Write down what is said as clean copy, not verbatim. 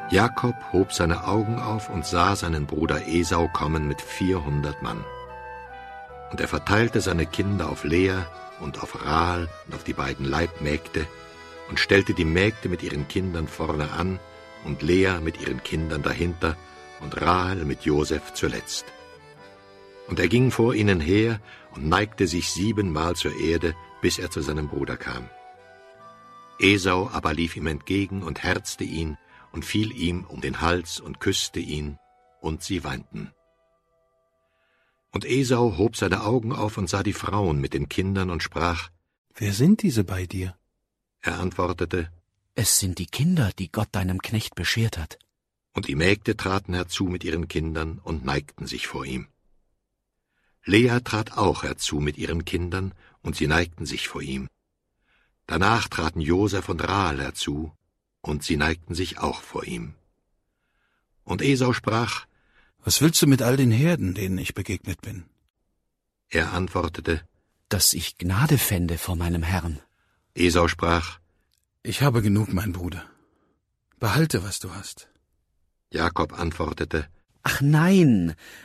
Jakob hob seine Augen auf und sah seinen Bruder Esau kommen mit 400 Mann. Und er verteilte seine Kinder auf Lea und auf Rahel und auf die beiden Leibmägde und stellte die Mägde mit ihren Kindern vorne an und Lea mit ihren Kindern dahinter und Rahel mit Josef zuletzt. Und er ging vor ihnen her und neigte sich 7-mal zur Erde, bis er zu seinem Bruder kam. Esau aber lief ihm entgegen und herzte ihn und fiel ihm um den Hals und küsste ihn, und sie weinten. Und Esau hob seine Augen auf und sah die Frauen mit den Kindern und sprach: Wer sind diese bei dir? Er antwortete: Es sind die Kinder, die Gott deinem Knecht beschert hat. Und die Mägde traten herzu mit ihren Kindern und neigten sich vor ihm. Lea trat auch herzu mit ihren Kindern, und sie neigten sich vor ihm. Danach traten Josef und Rahel herzu, und sie neigten sich auch vor ihm. Und Esau sprach: Was willst du mit all den Herden, denen ich begegnet bin? Er antwortete: Dass ich Gnade fände vor meinem Herrn. Esau sprach: Ich habe genug, mein Bruder. Behalte, was du hast. Jakob antwortete: Ach nein,